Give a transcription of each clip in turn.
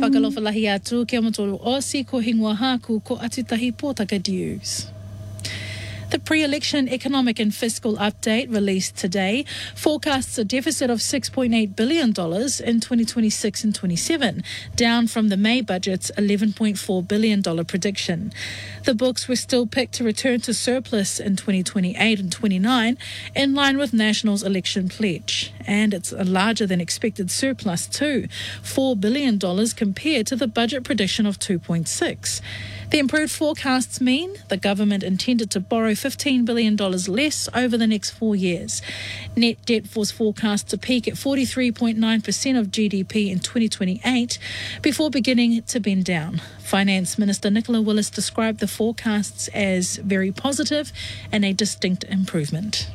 whakalofalahi atu kia matoro osi ko hingua haku ko atutahi pōtaka news. The pre-election economic and fiscal update released today forecasts a deficit of $6.8 billion in 2026 and 27, down from the May budget's $11.4 billion prediction. The books were still picked to return to surplus in 2028 and 29, in line with National's election pledge. And it's a larger than expected surplus too, $4 billion compared to the budget prediction of $2.6. The improved forecasts mean the government intended to borrow $15 billion less over the next 4 years. Net debt was forecast to peak at 43.9% of GDP in 2028 before beginning to bend down. Finance Minister Nicola Willis described the forecasts as very positive and a distinct improvement.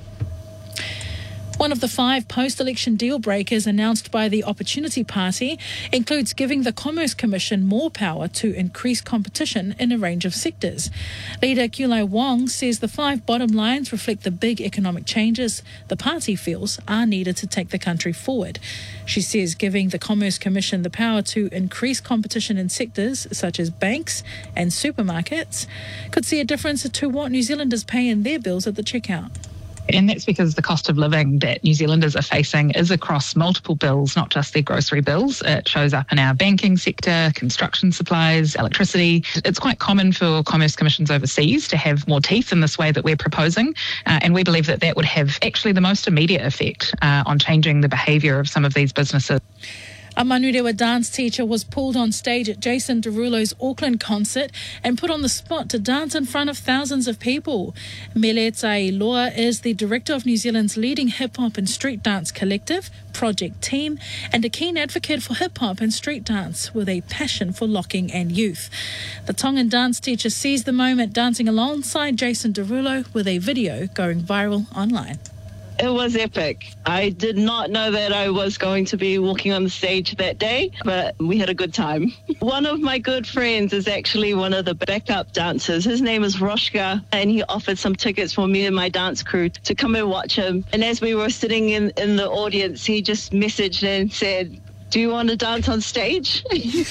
One of the 5 post-election deal breakers announced by the Opportunity Party includes giving the Commerce Commission more power to increase competition in a range of sectors. Leader Kulai Wong says the 5 bottom lines reflect the big economic changes the party feels are needed to take the country forward. She says giving the Commerce Commission the power to increase competition in sectors such as banks and supermarkets could see a difference to what New Zealanders pay in their bills at the checkout. And that's because the cost of living that New Zealanders are facing is across multiple bills, not just their grocery bills. It shows up in our banking sector, construction supplies, electricity. It's quite common for Commerce Commissions overseas to have more teeth in this way that we're proposing. And we believe that that would have actually the most immediate effect on changing the behaviour of some of these businesses. A Manurewa dance teacher was pulled on stage at Jason Derulo's Auckland concert and put on the spot to dance in front of thousands of people. Mele Loa is the director of New Zealand's leading hip-hop and street dance collective, Project Team, and a keen advocate for hip-hop and street dance with a passion for locking and youth. The Tongan dance teacher seized the moment dancing alongside Jason Derulo with a video going viral online. It was epic. I did not know that I was going to be walking on the stage that day, but we had a good time. One of my good friends is actually one of the backup dancers. His name is Roshka, and he offered some tickets for me and my dance crew to come and watch him. And as we were sitting in the audience, he just messaged and said, "Do you want to dance on stage?"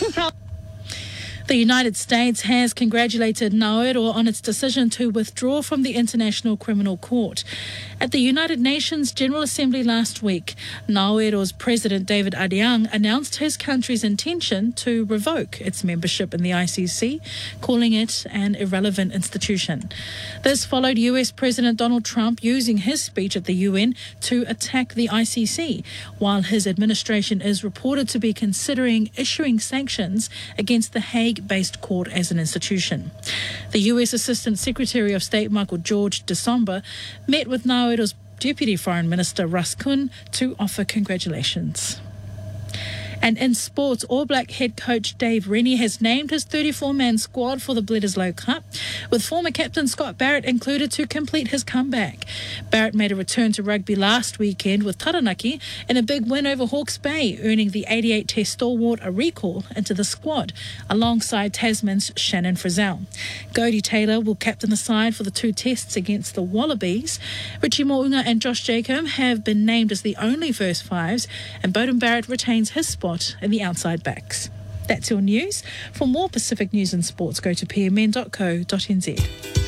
The United States has congratulated Nauru on its decision to withdraw from the International Criminal Court. At the United Nations General Assembly last week, Nauru's President David Adiang announced his country's intention to revoke its membership in the ICC, calling it an irrelevant institution. This followed US President Donald Trump using his speech at the UN to attack the ICC, while his administration is reported to be considering issuing sanctions against the Hague-based court as an institution. The US Assistant Secretary of State Michael George Desomba met with Nauru's Deputy Foreign Minister Russ Kuhn to offer congratulations. And in sports, All Black head coach Dave Rennie has named his 34-man squad for the Bledisloe Cup, with former captain Scott Barrett included to complete his comeback. Barrett made a return to rugby last weekend with Taranaki in a big win over Hawke's Bay, earning the 88-test stalwart a recall into the squad, alongside Tasman's Shannon Frizzell. Godie Taylor will captain the side for the 2 tests against the Wallabies. Richie Mo'unga and Josh Jacob have been named as the only first fives, and Beauden Barrett retains his spot in the outside backs. That's your news. For more Pacific news and sports, go to pmn.co.nz.